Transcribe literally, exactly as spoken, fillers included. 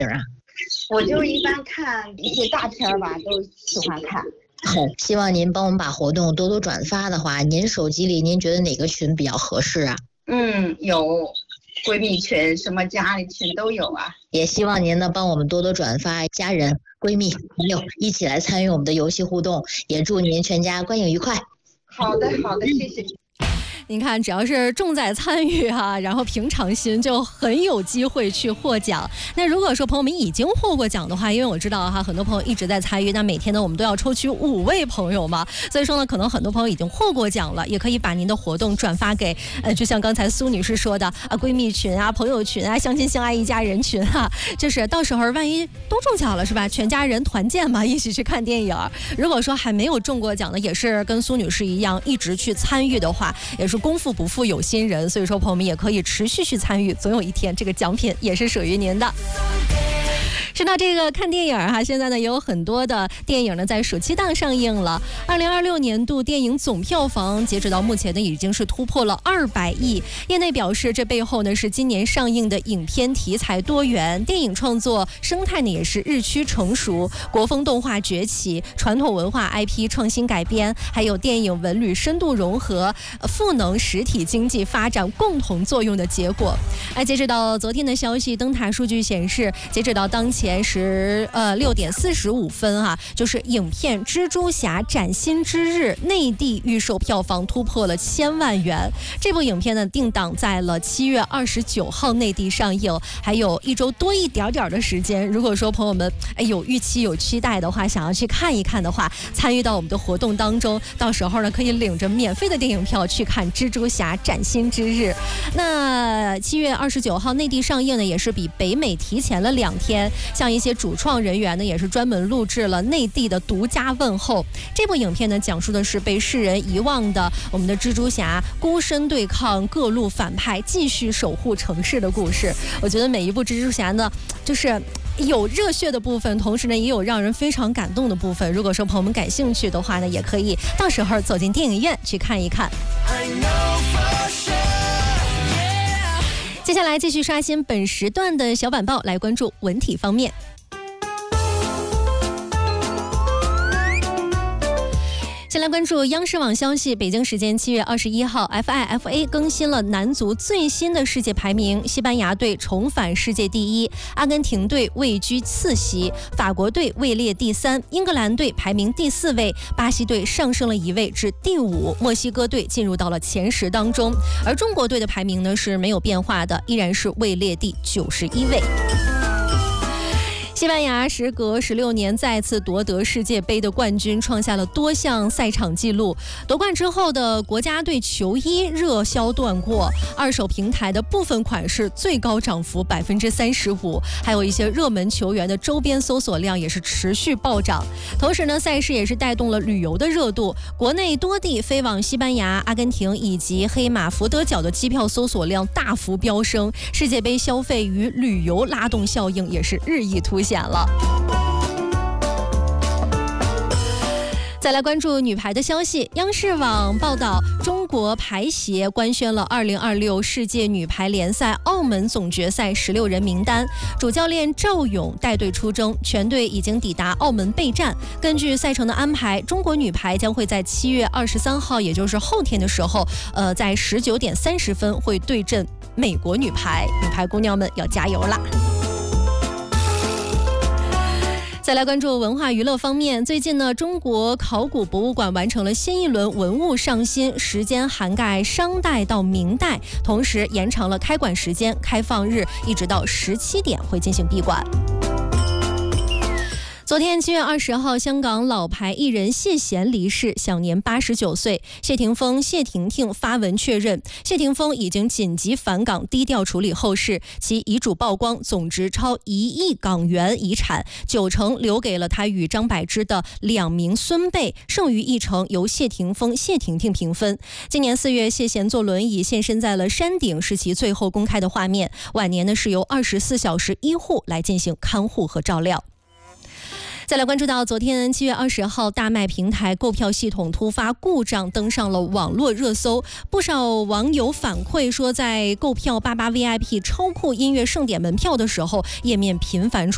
影啊？ 我就一般看一些大片吧，都喜欢看。 好，希望您帮我们把活动多多转发的话，您手机里您觉得哪个群比较合适啊？ 嗯，有闺蜜群、什么家里群都有啊。 也希望您呢帮我们多多转发，家人、闺蜜、朋友一起来参与我们的游戏互动，也祝您全家观影愉快。 好的，好的，谢谢。 您看，只要是重在参与哈、啊，然后平常心就很有机会去获奖。那如果说朋友们已经获过奖的话，因为我知道哈，很多朋友一直在参与，那每天呢我们都要抽取五位朋友嘛，所以说呢，可能很多朋友已经获过奖了，也可以把您的活动转发给呃，就像刚才苏女士说的啊，闺蜜群啊、朋友群啊、相亲相爱一家人群哈、啊，就是到时候万一都中奖了是吧？全家人团建嘛，一起去看电影。如果说还没有中过奖的，也是跟苏女士一样一直去参与的话，也是功夫不负有心人，所以说朋友们也可以持续去参与，总有一天这个奖品也是属于您的。说到这个看电影哈，现在呢也有很多的电影呢在暑期档上映了。二零二六年度电影总票房截止到目前呢已经是突破了二百亿。业内表示，这背后呢是今年上映的影片题材多元，电影创作生态呢也是日趋成熟，国风动画崛起，传统文化 I P 创新改编，还有电影文旅深度融合，赋能实体经济发展共同作用的结果。哎，截止到昨天的消息，灯塔数据显示，截止到当前。前十呃六点四十五分啊，就是影片《蜘蛛侠：崭新之日》内地预售票房突破了千万元。这部影片呢定档在了七月二十九号内地上映，还有一周多一点点的时间。如果说朋友们哎有预期有期待的话，想要去看一看的话，参与到我们的活动当中，到时候呢可以领着免费的电影票去看《蜘蛛侠：崭新之日》。那七月二十九号内地上映呢，也是比北美提前了两天。像一些主创人员呢，也是专门录制了内地的独家问候。这部影片呢，讲述的是被世人遗忘的我们的蜘蛛侠孤身对抗各路反派，继续守护城市的故事。我觉得每一部蜘蛛侠呢，就是有热血的部分，同时呢也有让人非常感动的部分。如果说朋友们感兴趣的话呢，也可以到时候走进电影院去看一看。接下来继续刷新本时段的小晚报，来关注文体方面。先来关注央视网消息，北京时间七月二十一号 ，F I F A 更新了男足最新的世界排名，西班牙队重返世界第一，阿根廷队位居次席，法国队位列第三，英格兰队排名第四位，巴西队上升了一位至第五，墨西哥队进入到了前十当中，而中国队的排名呢是没有变化的，依然是位列第九十一位。西班牙时隔十六年再次夺得世界杯的冠军，创下了多项赛场纪录。夺冠之后的国家队球衣热销断货，二手平台的部分款式最高涨幅百分之三十五，还有一些热门球员的周边搜索量也是持续暴涨。同时呢，赛事也是带动了旅游的热度，国内多地飞往西班牙、阿根廷以及黑马福德角的机票搜索量大幅飙升，世界杯消费与旅游拉动效应也是日益凸显了。再来关注女排的消息，央视网报道，中国排协官宣了二零二六世界女排联赛澳门总决赛十六人名单，主教练赵勇带队出征，全队已经抵达澳门备战。根据赛程的安排，中国女排将会在七月二十三号，也就是后天的时候，呃，在十九点三十分会对阵美国女排，女排姑娘们要加油啦！再来关注文化娱乐方面，最近呢，中国考古博物馆完成了新一轮文物上新，时间涵盖商代到明代，同时延长了开馆时间，开放日一直到十七点会进行闭馆。昨天七月二十号，香港老牌艺人谢贤离世，享年八十九岁。谢霆锋、谢婷婷发文确认，谢霆锋已经紧急返港，低调处理后事。其遗嘱曝光，总值超一亿港元遗产，九成留给了他与张柏芝的两名孙辈，剩余一成由谢霆锋、谢婷婷平分。今年四月，谢贤坐轮椅现身在了山顶，是其最后公开的画面。晚年呢是由二十四小时医护来进行看护和照料。再来关注到昨天七月二十号，大麦平台购票系统突发故障登上了网络热搜，不少网友反馈说，在购票八八 V I P 超酷音乐盛典门票的时候，页面频繁出